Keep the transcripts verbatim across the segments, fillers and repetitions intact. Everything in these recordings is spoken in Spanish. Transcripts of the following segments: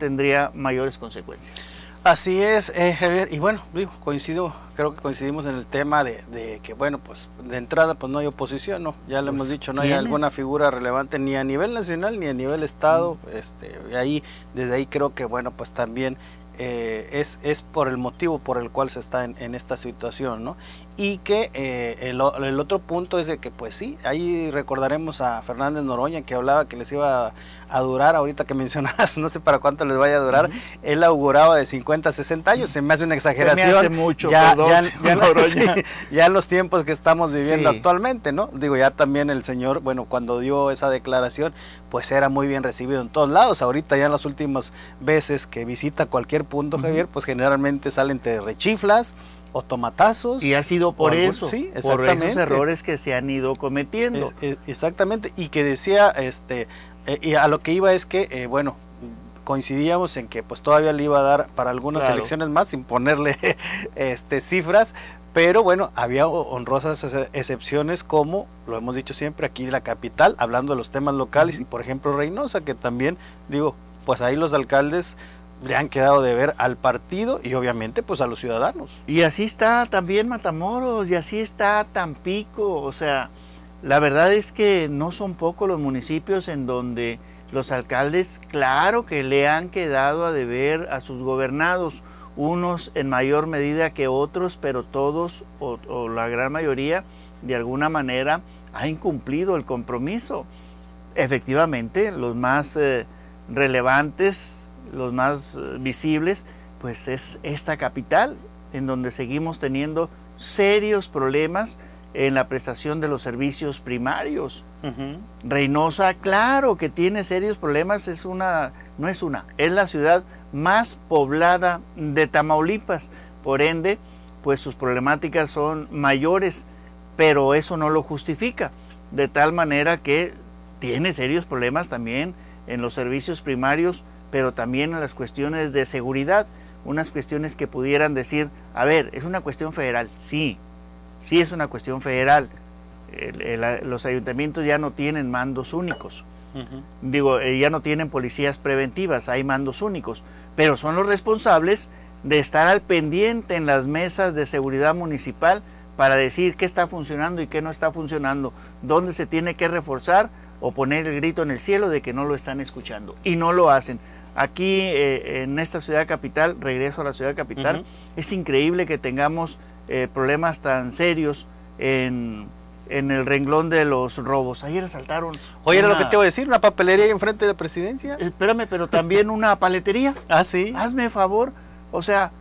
tendría mayores consecuencias. Así es, eh, Javier, y bueno, digo, coincido, creo que coincidimos en el tema de, de que, bueno, pues de entrada pues no hay oposición, ¿no? Ya lo Pues, hemos dicho, no hay ¿quiénes? alguna figura relevante ni a nivel nacional ni a nivel estado, mm. este, y ahí, desde ahí creo que, bueno, pues también eh, es, es por el motivo por el cual se está en, en esta situación, ¿no? Y que eh, el, el otro punto es de que, pues sí, ahí recordaremos a Fernández Noroña que hablaba que les iba a, a durar, ahorita que mencionabas, no sé para cuánto les vaya a durar, uh-huh. Él auguraba de cincuenta a sesenta años, se me hace una exageración. Se me hace mucho, ya, perdón, ya, ya, sí, ya. ya en los tiempos que estamos viviendo sí. actualmente, ¿no? Digo, ya también el señor, bueno, cuando dio esa declaración, pues era muy bien recibido en todos lados. Ahorita ya en las últimas veces que visita cualquier punto, uh-huh. Javier, pues generalmente salen te rechiflas o tomatazos. Y ha sido por algún, eso, sí, por esos errores que se han ido cometiendo. Es, es, exactamente, y que decía, este, eh, y a lo que iba es que, eh, bueno, coincidíamos en que pues todavía le iba a dar para algunas claro. elecciones más, sin ponerle este, cifras, pero bueno, había honrosas excepciones como, lo hemos dicho siempre, aquí en la capital, hablando de los temas locales, uh-huh. y por ejemplo Reynosa, que también, digo, pues ahí los alcaldes le han quedado de ver al partido y obviamente pues a los ciudadanos. Y así está también Matamoros, y así está Tampico, o sea, la verdad es que no son pocos los municipios en donde los alcaldes, claro que le han quedado a deber a sus gobernados, unos en mayor medida que otros, pero todos o, o la gran mayoría de alguna manera ha incumplido el compromiso. Efectivamente, los más eh, relevantes, los más eh, visibles, pues es esta capital, en donde seguimos teniendo serios problemas en la prestación de los servicios primarios. Uh-huh. Reynosa, claro que tiene serios problemas, es una, no es una, es la ciudad más poblada de Tamaulipas, por ende, pues sus problemáticas son mayores, pero eso no lo justifica, de tal manera que tiene serios problemas también en los servicios primarios, pero también en las cuestiones de seguridad, unas cuestiones que pudieran decir, a ver, es una cuestión federal, sí, sí es una cuestión federal, el, el, los ayuntamientos ya no tienen mandos únicos, uh-huh. digo, eh, ya no tienen policías preventivas, hay mandos únicos, pero son los responsables de estar al pendiente en las mesas de seguridad municipal para decir qué está funcionando y qué no está funcionando, dónde se tiene que reforzar o poner el grito en el cielo de que no lo están escuchando, y no lo hacen. Aquí eh, en esta ciudad capital, regreso a la ciudad capital, uh-huh. es increíble que tengamos eh, problemas tan serios en, en el renglón de los robos. Ayer asaltaron... Oye, una, era lo que te iba a decir, una papelería ahí enfrente de la presidencia. Eh, espérame, pero también una paletería. Ah, sí. Hazme favor, o sea,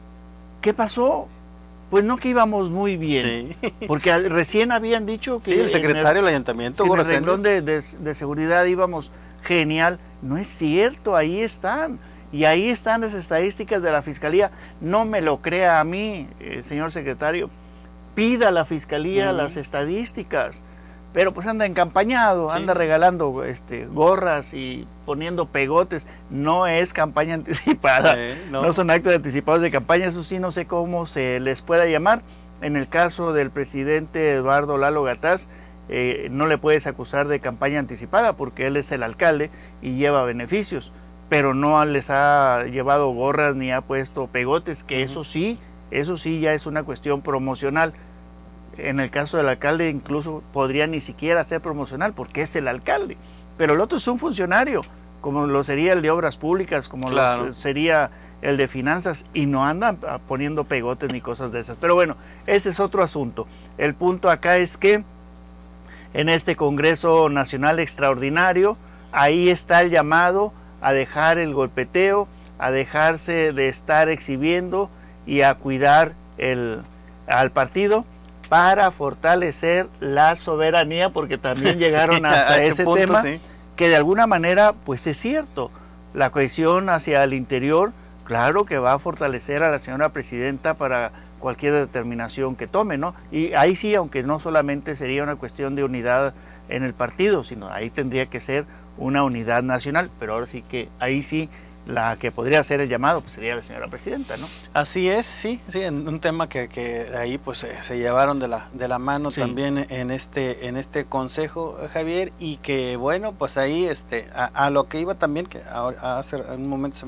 ¿qué pasó? Pues no que íbamos muy bien, sí. porque recién habían dicho que... Sí, el secretario del ayuntamiento, que en el renglón de, de, de seguridad íbamos genial. No es cierto, ahí están. Y ahí están las estadísticas de la Fiscalía. No me lo crea a mí, eh, señor secretario. Pida a la Fiscalía uh-huh. las estadísticas. Pero pues anda encampañado, sí. anda regalando este, gorras y poniendo pegotes. No es campaña anticipada, sí, no. no son actos anticipados de campaña. Eso sí, no sé cómo se les pueda llamar. En el caso del presidente Eduardo Lalo Gataz, eh, no le puedes acusar de campaña anticipada porque él es el alcalde y lleva beneficios, pero no les ha llevado gorras ni ha puesto pegotes, que uh-huh. eso sí, eso sí ya es una cuestión promocional. En el caso del alcalde incluso podría ni siquiera ser promocional porque es el alcalde, pero el otro es un funcionario, como lo sería el de obras públicas, como claro. lo sería el de finanzas, y no andan poniendo pegotes ni cosas de esas. Pero bueno, ese es otro asunto. El punto acá es que en este Congreso Nacional Extraordinario, ahí está el llamado a dejar el golpeteo, a dejarse de estar exhibiendo y a cuidar el, al partido para fortalecer la soberanía, porque también llegaron sí, hasta ese, ese punto, tema, sí. que de alguna manera, pues es cierto, la cohesión hacia el interior, claro que va a fortalecer a la señora presidenta para cualquier determinación que tome, ¿no? Y ahí sí, aunque no solamente sería una cuestión de unidad en el partido, sino ahí tendría que ser una unidad nacional, pero ahora sí que ahí sí la que podría hacer el llamado pues sería la señora presidenta, ¿no? Así es, sí, sí, en un tema que, que ahí pues se, se llevaron de la de la mano sí. también en este en este consejo, Javier, y que bueno, pues ahí este a, a lo que iba también, que a, a hace un momento se